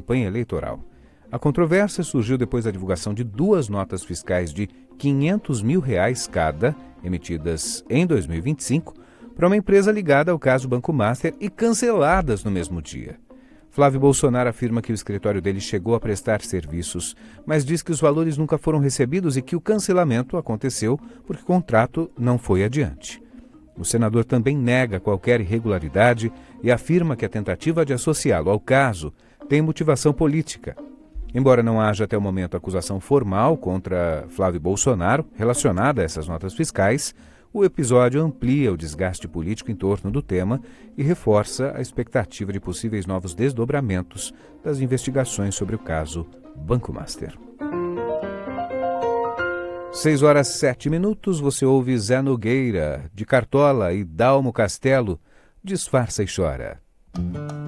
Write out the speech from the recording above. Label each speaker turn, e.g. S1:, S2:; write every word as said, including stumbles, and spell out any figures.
S1: campanha eleitoral. A controvérsia surgiu depois da divulgação de duas notas fiscais de quinhentos mil reais cada, emitidas em dois mil e vinte e cinco, para uma empresa ligada ao caso Banco Master e canceladas no mesmo dia. Flávio Bolsonaro afirma que o escritório dele chegou a prestar serviços, mas diz que os valores nunca foram recebidos e que o cancelamento aconteceu porque o contrato não foi adiante. O senador também nega qualquer irregularidade e afirma que a tentativa de associá-lo ao caso tem motivação política. Embora não haja até o momento acusação formal contra Flávio Bolsonaro relacionada a essas notas fiscais, o episódio amplia o desgaste político em torno do tema e reforça a expectativa de possíveis novos desdobramentos das investigações sobre o caso Banco Master. seis horas e sete minutos, você ouve Zé Nogueira, de Cartola, e Dalmo Castelo, Disfarça e Chora.